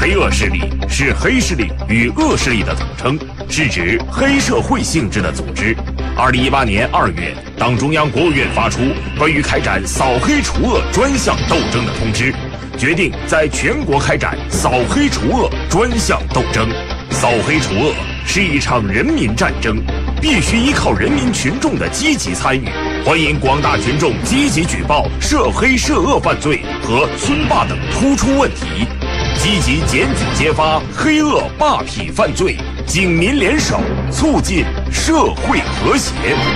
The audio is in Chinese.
黑恶势力是黑势力与恶势力的总称，是指黑社会性质的组织。2018年2月，党中央、国务院发出关于开展扫黑除恶专项斗争的通知，决定在全国开展扫黑除恶专项斗争。扫黑除恶是一场人民战争，必须依靠人民群众的积极参与。欢迎广大群众积极举报涉黑涉恶犯罪和村霸等突出问题，积极检举揭发黑恶霸痞犯罪，警民联手，促进社会和谐。